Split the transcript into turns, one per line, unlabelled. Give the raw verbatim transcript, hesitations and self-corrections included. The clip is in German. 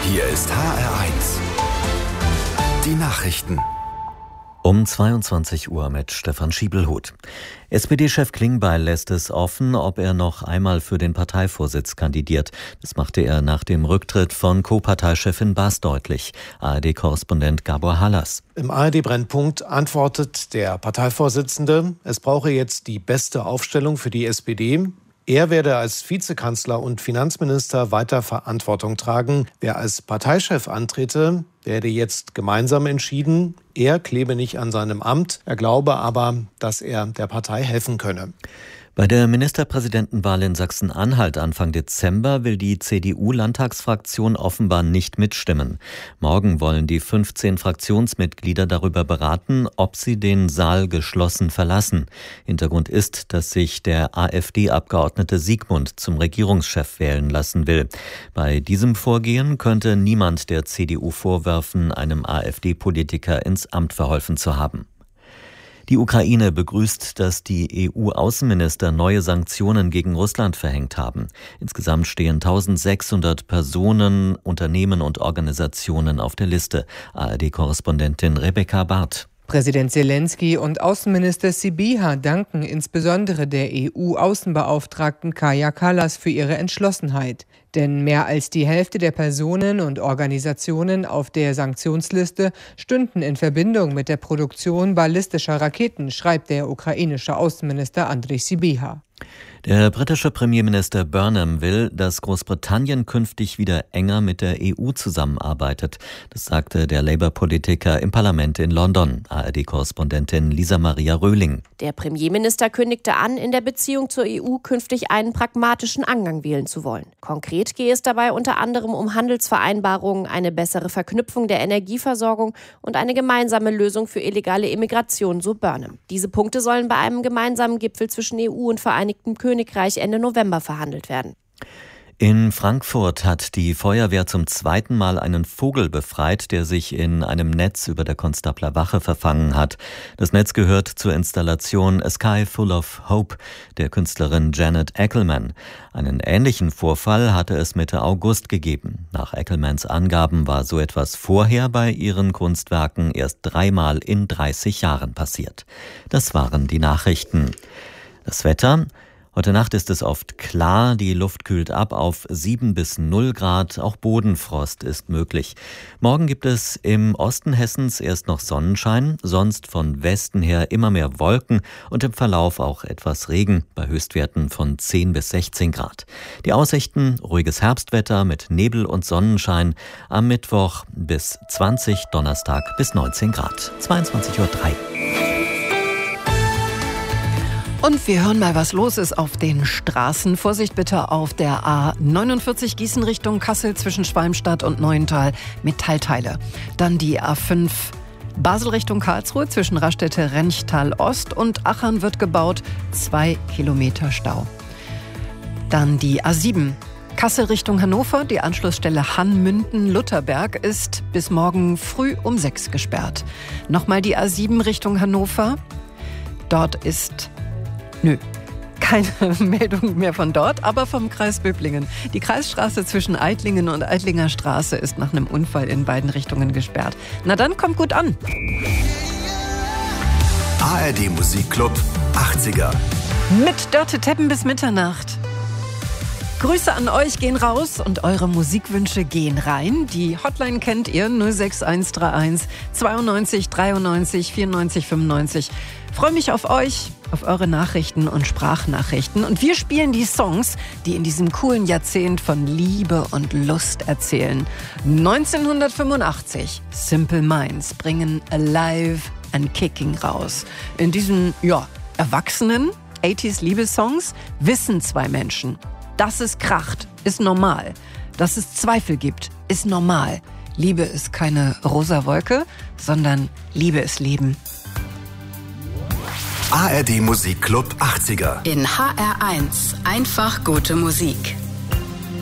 Hier ist H R eins. Die Nachrichten.
Um zweiundzwanzig Uhr mit Stefan Schiebelhuth. S P D-Chef Klingbeil lässt es offen, ob er noch einmal für den Parteivorsitz kandidiert. Das machte er nach dem Rücktritt von Co-Parteichefin Baas deutlich. A R D-Korrespondent Gabor Hallas.
Im A R D-Brennpunkt antwortet der Parteivorsitzende, es brauche jetzt die beste Aufstellung für die S P D. Er werde als Vizekanzler und Finanzminister weiter Verantwortung tragen. Wer als Parteichef antrete, werde jetzt gemeinsam entschieden. Er klebe nicht an seinem Amt. Er glaube aber, dass er der Partei helfen könne.
Bei der Ministerpräsidentenwahl in Sachsen-Anhalt Anfang Dezember will die C D U-Landtagsfraktion offenbar nicht mitstimmen. Morgen wollen die fünfzehn Fraktionsmitglieder darüber beraten, ob sie den Saal geschlossen verlassen. Hintergrund ist, dass sich der AfD-Abgeordnete Siegmund zum Regierungschef wählen lassen will. Bei diesem Vorgehen könnte niemand der C D U vorwerfen, einem AfD-Politiker ins Amt verholfen zu haben. Die Ukraine begrüßt, dass die E U-Außenminister neue Sanktionen gegen Russland verhängt haben. Insgesamt stehen eintausendsechshundert Personen, Unternehmen und Organisationen auf der Liste. A R D-Korrespondentin Rebecca Barth.
Präsident Zelensky und Außenminister Sybiha danken insbesondere der E U-Außenbeauftragten Kaja Kallas für ihre Entschlossenheit. Denn mehr als die Hälfte der Personen und Organisationen auf der Sanktionsliste stünden in Verbindung mit der Produktion ballistischer Raketen, schreibt der ukrainische Außenminister Andriy Sybiha.
Der britische Premierminister Burnham will, dass Großbritannien künftig wieder enger mit der E U zusammenarbeitet. Das sagte der Labour-Politiker im Parlament in London. A R D-Korrespondentin Lisa Maria Röhling.
Der Premierminister kündigte an, in der Beziehung zur E U künftig einen pragmatischen Angang wählen zu wollen. Konkret gehe es dabei unter anderem um Handelsvereinbarungen, eine bessere Verknüpfung der Energieversorgung und eine gemeinsame Lösung für illegale Immigration, so Burnham. Diese Punkte sollen bei einem gemeinsamen Gipfel zwischen E U und Vereinigtem Königreich Ende November verhandelt werden.
In Frankfurt hat die Feuerwehr zum zweiten Mal einen Vogel befreit, der sich in einem Netz über der Konstabler Wache verfangen hat. Das Netz gehört zur Installation A Sky Full of Hope der Künstlerin Janet Eckelman. Einen ähnlichen Vorfall hatte es Mitte August gegeben. Nach Eckelmans Angaben war so etwas vorher bei ihren Kunstwerken erst dreimal in dreißig Jahren passiert. Das waren die Nachrichten. Das Wetter. Heute Nacht ist es oft klar, die Luft kühlt ab auf sieben bis null Grad, auch Bodenfrost ist möglich. Morgen gibt es im Osten Hessens erst noch Sonnenschein, sonst von Westen her immer mehr Wolken und im Verlauf auch etwas Regen bei Höchstwerten von zehn bis sechzehn Grad. Die Aussichten: ruhiges Herbstwetter mit Nebel und Sonnenschein, am Mittwoch bis zwanzig, Donnerstag bis neunzehn Grad. zweiundzwanzig Uhr drei.
Und wir hören mal, was los ist auf den Straßen. Vorsicht bitte auf der A neunundvierzig Gießen Richtung Kassel zwischen Schwalmstadt und Neuental, Metallteile. Dann die A fünf Basel Richtung Karlsruhe zwischen Raststätte Renchtal Ost und Achern wird gebaut, zwei Kilometer Stau. Dann die A sieben Kassel Richtung Hannover, die Anschlussstelle Hannmünden-Lutherberg ist bis morgen früh um sechs gesperrt. Nochmal die A sieben Richtung Hannover, dort ist Nö, keine Meldung mehr von dort, aber vom Kreis Böblingen. Die Kreisstraße zwischen Eitlingen und Eitlinger Straße ist nach einem Unfall in beiden Richtungen gesperrt. Na dann, kommt gut an.
A R D Musikclub achtziger.
Mit Dörte Teppen bis Mitternacht. Grüße an euch gehen raus und eure Musikwünsche gehen rein. Die Hotline kennt ihr, null sechs eins drei eins zweiundneunzig dreiundneunzig vierundneunzig fünfundneunzig. Freue mich auf euch, auf eure Nachrichten und Sprachnachrichten. Und wir spielen die Songs, die in diesem coolen Jahrzehnt von Liebe und Lust erzählen. neunzehnhundertfünfundachtzig, Simple Minds bringen Alive and Kicking raus. In diesen, ja, erwachsenen achtziger Liebessongs wissen zwei Menschen: dass es kracht, ist normal. Dass es Zweifel gibt, ist normal. Liebe ist keine rosa Wolke, sondern Liebe ist Leben.
A R D Musikclub achtziger.
In H R eins einfach gute Musik.